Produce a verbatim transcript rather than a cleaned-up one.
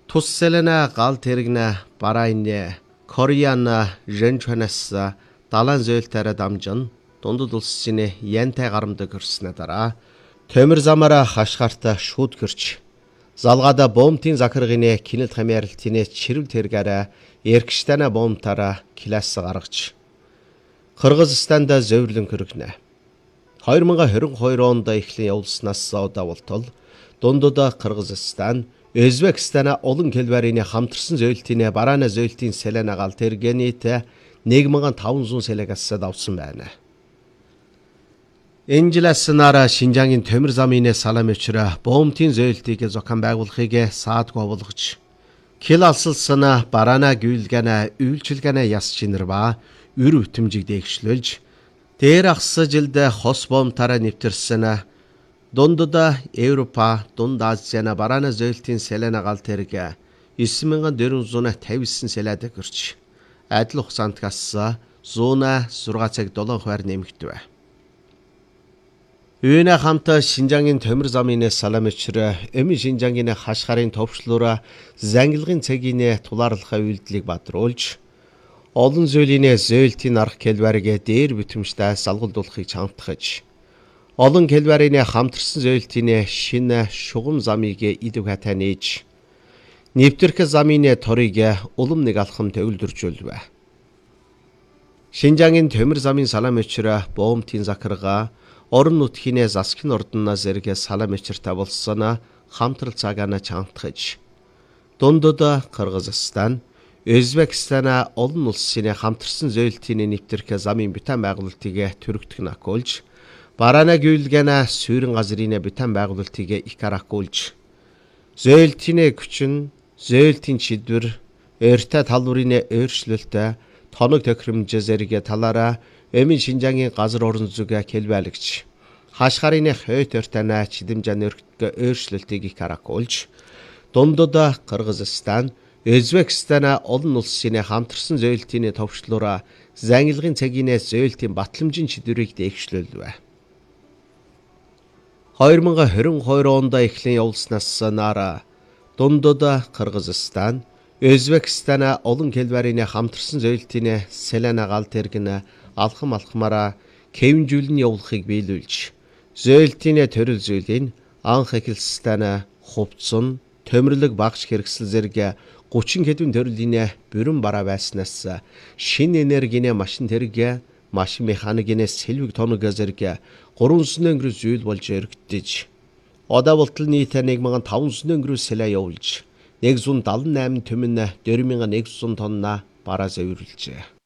Тусселена гал тэрэгнэ барайне Кореяна ренчанасса далан зөөлтөөрэ дамжин дундад улсын янтай гарамдаг өрснө дараа төмөр замаараа хашгаарта шууд гэрч залгаада бомтын захиргыны кинэлт хамааралтын чирвэл тэргаараа эргэжтана бомтараа класс гаргаж Кыргызстанд зөөврлөн хөргөнэ. two thousand twenty-two онд эхлэн явуулснаас удавалтал дундад Кыргызстан Өзбекстана олон келбэрийн хамтарсан зөөлтийн бараана зөөлтийн сэлэн агаал тэргэнийт one thousand five hundred сэлэгээс давсан байна. Энэ жилээс нара Шинжаангийн төмөр замын салам өчрө бомтын зөөлтийг зохион байгуулахыг саадгүй болгож кил алсалсан бараана гүйлгэнэ үйлчилгэнэ яс чинэр ба үр өтөмжиг дээгшлүүлж дээр ахс жилд хос бомтараа нэвтэрсэн дундад Европа, дунд Азиана бараана зөөлтийн сэлэн агаал тэрэг nine thousand four hundred fifty-nine сэлэд гэрч адил хугацаанд гасса one oh six цаг seven хувиар нэмэгдэв. Үүнэ хамт Шинжаангийн төмөр замын салам өчрө эм Шинжаангийн хашгарын товчлуура зангилгын цагийн тулаарлахаа үйлдэлийг бадруулж олон зөөлтийн зөөлтийн арга келбэрийг дээр бүтэмжтэй салгалдуулахыг чамтгаж олон келбэрийн хамтарсан зөөлтийн шинэ шугам замыг идэв хатаа нээж нэвтрэх замын торыг улам нэг алхам төвлөржүүлвэ. Шинжаангийн төмөр замын салам өчрө бомтын захиргаа орон нутгийн засгийн ордоноос зэрэг салам өчртэ болсон хамтрал цагаана чамтгаж дундад Кыргызстан, Өзбекстан олон улсын хамтарсан зөөлтийн нэвтрэх замын бүтэн байгуулалтыг төрөгдөх накуулж бараана гүйлгэнэ сүүрэн газрын бүтэн байгуулалтыг их арахгуулж зөөлтийн хүчин, зөөлтийн шийдвэр, эртэ талбарын өөрчлөлтөд тоног тохиромж зэрэг талаараа эм Шинжаангийн газар орон зүйг хэлбэлэгч хашгарын хойт өртөнө чидэмжэн өргөдгөө өөрчлөлтийг их арахгуулж дундад Кыргызстан, Өзбекстан олон улсын хамтарсан зөөлтийн товчлуура зангилгын цагийн зөөлтийн батламжийн шийдвэрийг дээгшлүүлвэ. two thousand twenty-two онд эхлэн явуулснаас нара дундад Кыргызстан, Өзбекстан олон келбэрийн хамтарсан зөөлтийн сэлэн агаал тэргэн алхам алхмаараа кэвнжүүлэн явуулахыг биелүүлж зөөлтийн төрөл зүйлийн анх эхэлсэн хувцсан төмөрлөг багш хэрэгсэл зэрэг thirty хэдэн төрлийн бүрэн бараа байснаас шинэ энергийн машин тэрэг машин механикийн сэлвэг тоног зэрэг three thousand өнгөрөө зүйл болж өргөдөж одоо болтол нийт one thousand five hundred өнгөрөө сэлэ явуулж one hundred seventy-eight түмэн four thousand one hundred тонна бараа зөөвөрлжээ.